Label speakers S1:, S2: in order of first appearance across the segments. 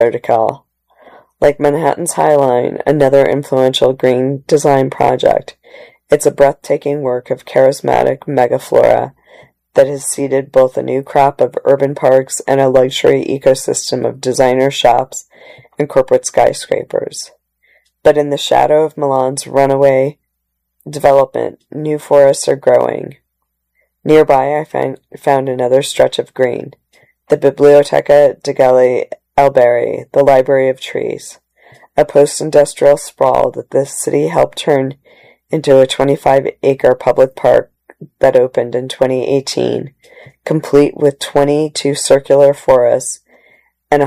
S1: article. Like Manhattan's High Line, another influential green design project, it's a breathtaking work of charismatic megaflora that has seeded both a new crop of urban parks and a luxury ecosystem of designer shops and corporate skyscrapers. But in the shadow of Milan's runaway development, new forests are growing. Nearby I found another stretch of green, the Biblioteca degli Alberi, the Library of Trees, a post-industrial sprawl that the city helped turn into a 25-acre public park that opened in 2018, complete with 22 circular forests and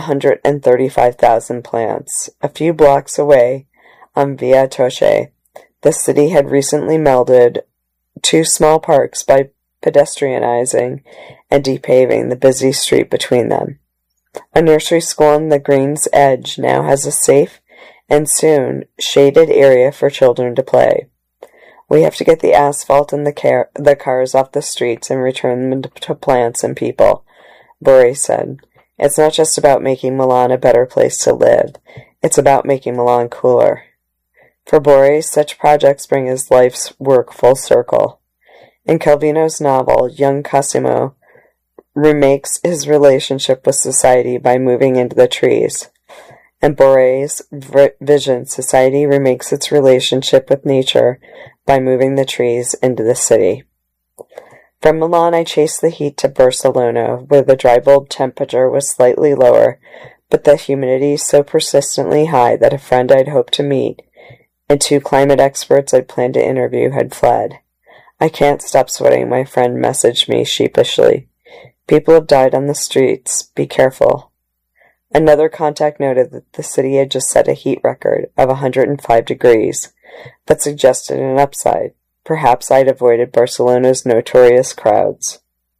S1: 135,000 plants. A few blocks away, on Via Tosce, the city had recently melded two small parks by pedestrianizing and depaving the busy street between them. A nursery school on the green's edge now has a safe and soon shaded area for children to play. We have to get the asphalt and the cars off the streets and return them to plants and people, Borri said. It's not just about making Milan a better place to live. It's about making Milan cooler. For Borri, such projects bring his life's work full circle. In Calvino's novel, young Cosimo remakes his relationship with society by moving into the trees. In Borri's vision, society remakes its relationship with nature by moving the trees into the city. From Milan, I chased the heat to Barcelona, where the dry bulb temperature was slightly lower, but the humidity so persistently high that a friend I'd hoped to meet and two climate experts I'd planned to interview had fled. I can't stop sweating, my friend messaged me sheepishly. People have died on the streets. Be careful. Another contact noted that the city had just set a heat record of 105 degrees, but suggested an upside. Perhaps I'd avoided Barcelona's notorious crowds.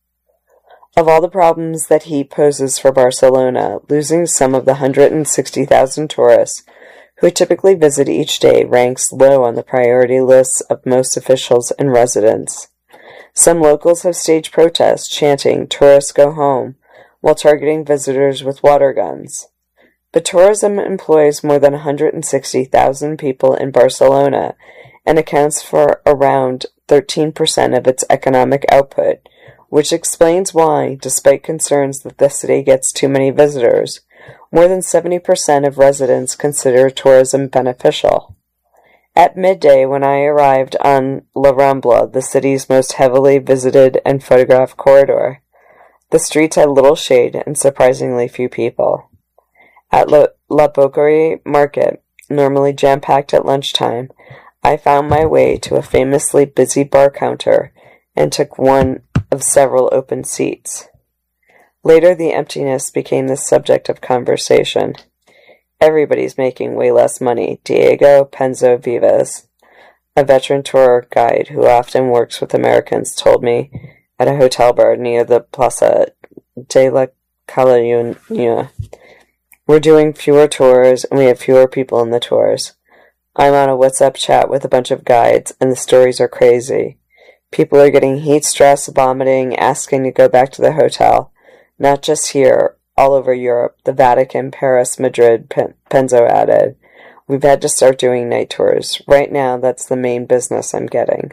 S1: Of all the problems that heat poses for Barcelona, losing some of the 160,000 tourists who typically visit each day ranks low on the priority lists of most officials and residents. Some locals have staged protests chanting, "Tourists go home," while targeting visitors with water guns. But tourism employs more than 160,000 people in Barcelona and accounts for around 13% of its economic output, which explains why, despite concerns that the city gets too many visitors, more than 70% of residents consider tourism beneficial. At midday, when I arrived on La Rambla, the city's most heavily visited and photographed corridor, the streets had little shade and surprisingly few people. At La Boqueria Market, normally jam-packed at lunchtime, I found my way to a famously busy bar counter and took one of several open seats. Later, the emptiness became the subject of conversation. Everybody's making way less money, Diego Penzo Vivas, a veteran tour guide who often works with Americans, told me at a hotel bar near the Plaza de la Catalunya. We're doing fewer tours, and we have fewer people in the tours. I'm on a WhatsApp chat with a bunch of guides, and the stories are crazy. People are getting heat stress, vomiting, asking to go back to the hotel. Not just here, all over Europe, the Vatican, Paris, Madrid, Penzo added. We've had to start doing night tours. Right now, that's the main business I'm getting.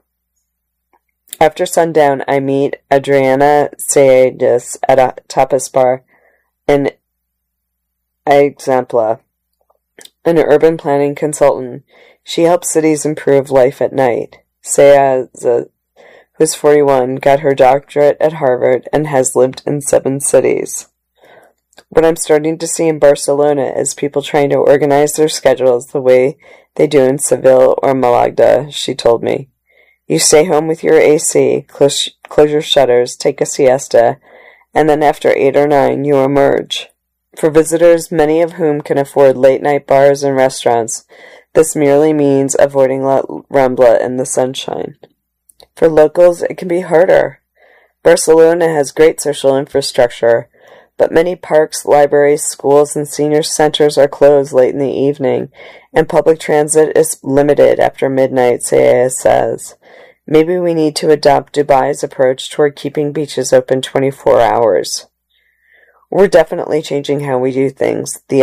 S1: After sundown, I meet Adriana Saedas at a tapas bar in Exempla, an urban planning consultant. She helps cities improve life at night. Saedas, who's 41, got her doctorate at Harvard and has lived in 7 cities. What I'm starting to see in Barcelona is people trying to organize their schedules the way they do in Seville or Malaga, she told me. You stay home with your AC, close your shutters, take a siesta, and then after 8 or 9 you emerge. For visitors, many of whom can afford late-night bars and restaurants, this merely means avoiding La Rambla in the sunshine. For locals, it can be harder. Barcelona has great social infrastructure, but many parks, libraries, schools, and senior centers are closed late in the evening, and public transit is limited after midnight, Saez says. Maybe we need to adopt Dubai's approach toward keeping beaches open 24 hours. We're definitely changing how we do things. The